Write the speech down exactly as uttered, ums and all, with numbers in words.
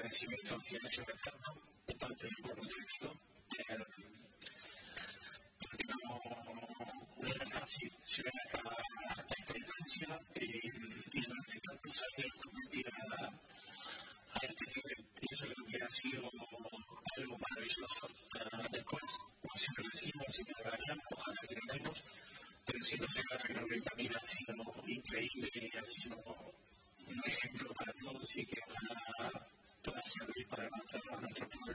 agradecimiento hacia ellos eterno de parte del pueblo elegido, porque no, no era fácil llegar hasta, hasta esta instancia y, y durante tantos años competir a, a este nivel. Y eso creo que ha sido algo maravilloso. Uh, después, pues, siempre decimos, si no ganamos, ojalá que ganemos, pero si no llegar a creo que el camino ha sido increíble y ha sido un ejemplo para todos y que ojalá pueda servir para nuestro, para nuestro pueblo.